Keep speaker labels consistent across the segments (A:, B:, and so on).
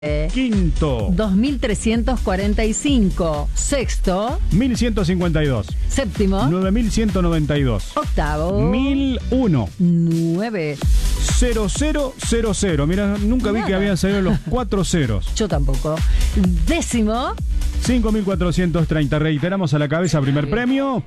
A: Quinto,
B: 2.345. Sexto,
A: 1.152.
B: séptimo,
A: 9.192.
B: octavo,
A: 1.001.
B: 9.
A: 0000. Mira, nunca vi
B: Nada.
A: que habían salido los 4 ceros.
B: Yo tampoco. Décimo,
A: 5.430. Reiteramos a la cabeza, primer premio.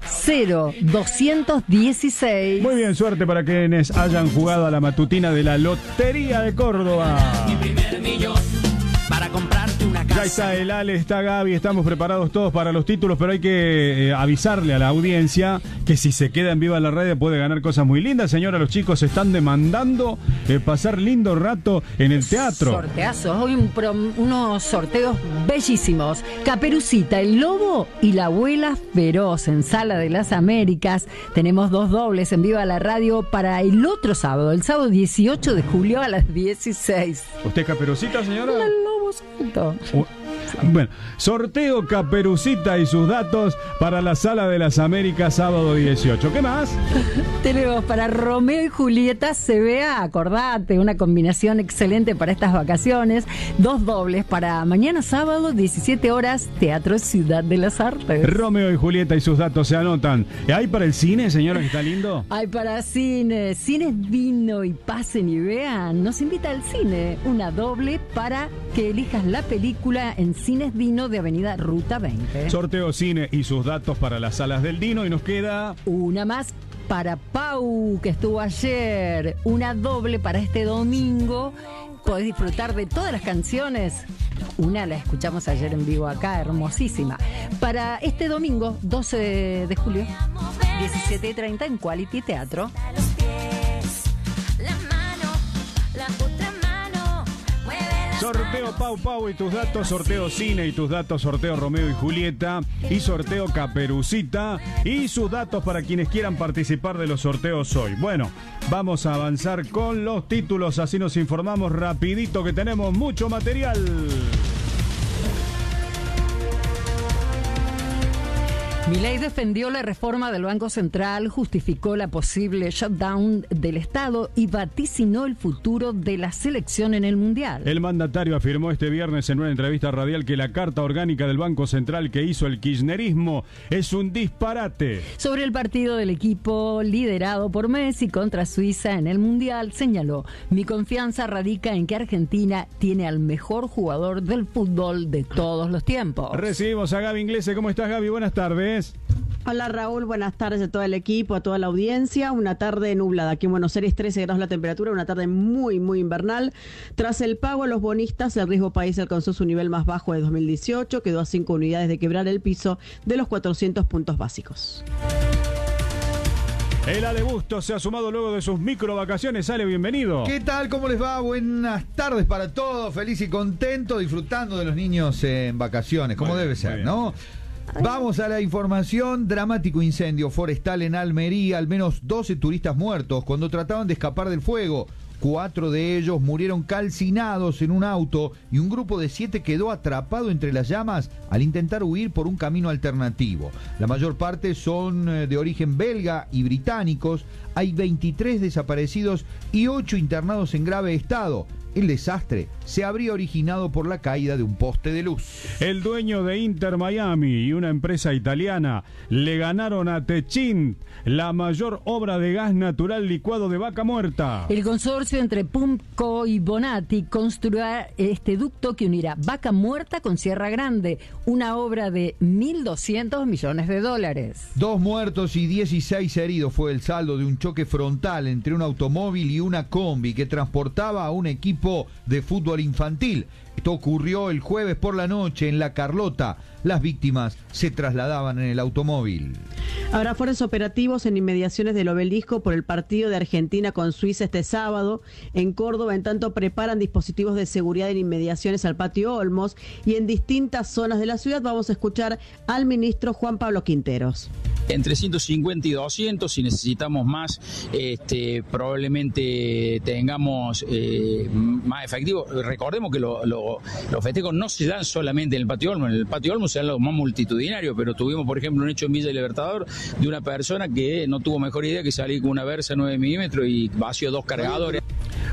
B: 0.216.
A: Muy bien, suerte para quienes hayan jugado a la matutina de la Lotería de Córdoba.
C: Primer millón para comprarte una casa.
A: Ya está el Ale, está Gaby, estamos preparados todos para los títulos, pero hay que avisarle a la audiencia que si se queda en Viva la Radio puede ganar cosas muy lindas. Señora, los chicos están demandando pasar lindo rato en el teatro.
B: Sorteazos, hoy unos sorteos bellísimos. Caperucita, el lobo y la abuela feroz en Sala de las Américas. Tenemos 2 dobles en Viva la Radio para el otro sábado, el sábado 18 de julio a las 16.
A: ¿Usted es Caperucita, señora?
B: El lobo santo.
A: Bueno, sorteo Caperucita y sus datos para la Sala de las Américas, sábado 18. ¿Qué más?
B: Tenemos para Romeo y Julieta CBA, acordate, una combinación excelente para estas vacaciones. 2 dobles para mañana sábado, 17 horas, Teatro Ciudad de las Artes.
A: Romeo y Julieta y sus datos se anotan. ¿Hay para el cine, señora, que está lindo?
B: Hay para cine, Cines Vino y pasen y vean. Nos invita al cine, una doble para que elijas la película en Cines Dino de Avenida Ruta 20.
A: Sorteo cine y sus datos para las salas del Dino y nos queda...
B: Una más para Pau, que estuvo ayer. Una doble para este domingo. Podés disfrutar de todas las canciones. Una la escuchamos ayer en vivo acá, hermosísima. Para este domingo, 12 de julio, 17:30 en Quality Teatro.
A: Sorteo Pau y tus datos, sorteo cine y tus datos, sorteo Romeo y Julieta y sorteo Caperucita y sus datos para quienes quieran participar de los sorteos hoy. Bueno, vamos a avanzar con los títulos, así nos informamos rapidito que tenemos mucho material.
B: Milei defendió la reforma del Banco Central, justificó la posible shutdown del Estado y vaticinó el futuro de la selección en el Mundial.
A: El mandatario afirmó este viernes en una entrevista radial que la carta orgánica del Banco Central que hizo el kirchnerismo es un disparate.
B: Sobre el partido del equipo liderado por Messi contra Suiza en el Mundial, señaló: mi confianza radica en que Argentina tiene al mejor jugador del fútbol de todos los tiempos.
A: Recibimos a Gaby Inglese. ¿Cómo estás, Gaby? Buenas tardes.
D: Hola Raúl, buenas tardes a todo el equipo, a toda la audiencia. Una tarde nublada aquí en Buenos Aires, 13 grados la temperatura, una tarde muy invernal. Tras el pago a los bonistas, el riesgo país alcanzó su nivel más bajo de 2018, quedó a 5 unidades de quebrar el piso de los 400 puntos básicos.
A: El Ale Bustos se ha sumado luego de sus micro vacaciones. Ale, bienvenido.
E: ¿Qué tal? ¿Cómo les va? Buenas tardes para todos. Feliz y contento, disfrutando de los niños en vacaciones, como debe ser, ¿no? Vamos a la información. Dramático incendio forestal en Almería. Al menos 12 turistas muertos cuando trataban de escapar del fuego. 4 de ellos murieron calcinados en un auto y un grupo de 7 quedó atrapado entre las llamas al intentar huir por un camino alternativo. La mayor parte son de origen belga y británicos. Hay 23 desaparecidos y 8 internados en grave estado. El desastre se habría originado por la caída de un poste de luz.
A: El dueño de Inter Miami y una empresa italiana le ganaron a Techint la mayor obra de gas natural licuado de vaca muerta.
B: El consorcio entre Pumco y Bonatti construirá este ducto que unirá Vaca Muerta con Sierra Grande, una obra de $1.200 millones.
E: 2 muertos y 16 heridos fue el saldo de un choque frontal entre un automóvil y una combi que transportaba a un equipo de fútbol infantil. Esto ocurrió el jueves por la noche en La Carlota. Las víctimas se trasladaban en el automóvil.
D: Habrá fuertes operativos en inmediaciones del Obelisco por el partido de Argentina con Suiza este sábado. En Córdoba, en tanto, preparan dispositivos de seguridad en inmediaciones al Patio Olmos y en distintas zonas de la ciudad. Vamos a escuchar al ministro Juan Pablo Quinteros.
F: Entre 150 y 200, si necesitamos más, probablemente tengamos más efectivo. Recordemos que los festejos no se dan solamente en el Patio Olmos. En el Patio Olmos se dan los más multitudinarios, pero tuvimos, por ejemplo, un hecho en Villa Libertador de una persona que no tuvo mejor idea que salir con una Versa 9 milímetros y vació 2 cargadores.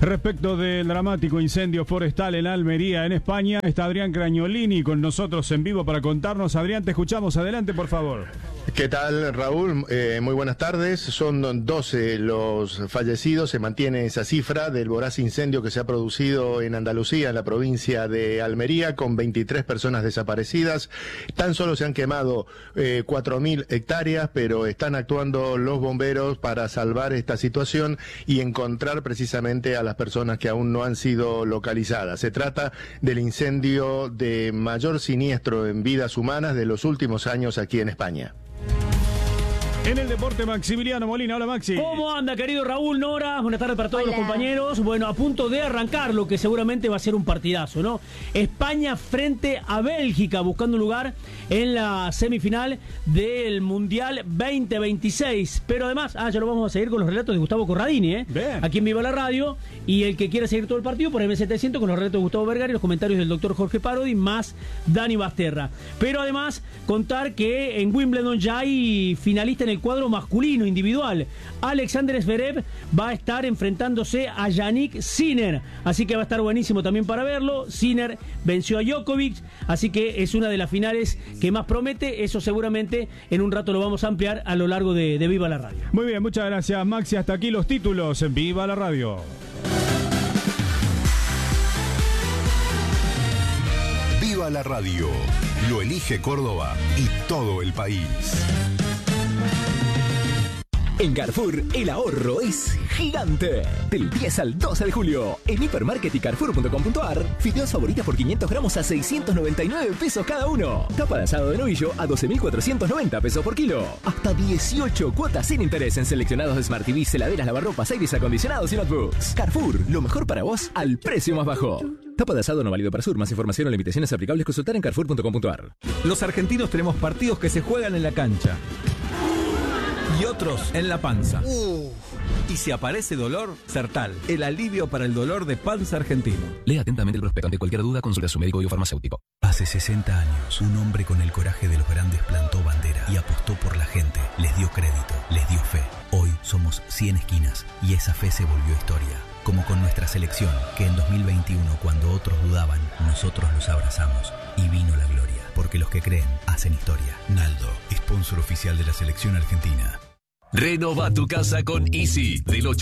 A: Respecto del dramático incendio forestal en Almería, en España, está Adrián Cragnolini con nosotros en vivo para contarnos. Adrián, te escuchamos. Adelante, por favor.
G: ¿Qué tal, Raúl? Muy buenas tardes. Son 12 los fallecidos. Se mantiene esa cifra del voraz incendio que se ha producido en Andalucía, en la provincia de Almería, con 23 personas desaparecidas. Tan solo se han quemado 4.000 hectáreas, pero están actuando los bomberos para salvar esta situación y encontrar precisamente a las personas que aún no han sido localizadas. Se trata del incendio de mayor siniestro en vidas humanas de los últimos años aquí en España.
A: En el deporte, Maximiliano Molina. Hola, Maxi.
H: ¿Cómo anda, querido Raúl, Nora? Buenas tardes para todos
B: Hola.
H: los compañeros. Bueno, a punto de arrancar lo que seguramente va a ser un partidazo, ¿no? España frente a Bélgica, buscando un lugar en la semifinal del Mundial 2026. Pero además, ya lo vamos a seguir con los relatos de Gustavo Corradini, ¿eh?
A: Bien.
H: Aquí en Viva la Radio. Y el que quiera seguir todo el partido, por M700 con los relatos de Gustavo Vergara y los comentarios del doctor Jorge Parodi, más Dani Basterra. Pero además, contar que en Wimbledon ya hay finalista en el cuadro masculino individual. Alexander Zverev va a estar enfrentándose a Yannick Sinner, así que va a estar buenísimo también para verlo. Sinner venció a Djokovic, así que es una de las finales que más promete. Eso seguramente en un rato lo vamos a ampliar a lo largo de Viva la Radio.
A: Muy bien, muchas gracias, Maxi. Hasta aquí los títulos en Viva la Radio.
I: Viva la Radio. Lo elige Córdoba y todo el país.
J: En Carrefour, el ahorro es gigante. Del 10 al 12 de julio, en Hipermarket y Carrefour.com.ar, fideos favoritas por 500 gramos a 699 pesos cada uno. Tapa de asado de novillo a 12.490 pesos por kilo. Hasta 18 cuotas sin interés en seleccionados de Smart TVs, heladeras, lavarropas, aires acondicionados y notebooks. Carrefour, lo mejor para vos al precio más bajo. Tapa de asado no válido para Sur. Más información o limitaciones aplicables consultar en Carrefour.com.ar.
K: Los argentinos tenemos partidos que se juegan en la cancha y otros en la panza. Y si aparece dolor, Sertal, el alivio para el dolor de panza argentino.
J: Lea atentamente el prospecto. Ante cualquier duda, consulte a su médico o farmacéutico.
L: Hace 60 años, un hombre con el coraje de los grandes plantó bandera y apostó por la gente. Les dio crédito, les dio fe. Hoy somos 100 esquinas y esa fe se volvió historia. Como con nuestra selección, que en 2021, cuando otros dudaban, nosotros los abrazamos y vino la gloria. Porque los que creen hacen historia. Naldo, sponsor oficial de la selección argentina.
M: Renova tu casa con Easy. Del 8